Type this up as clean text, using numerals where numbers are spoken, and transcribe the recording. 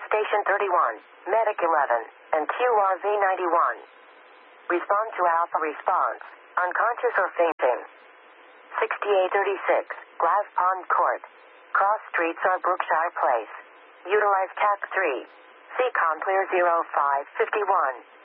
Station 31, Medic 11, and QRV 91. Respond to Alpha response. Unconscious or fainting. 6836, Glass Pond Court. Cross streets are Brookshire Place. Utilize CAC 3. CCOM clear 0551.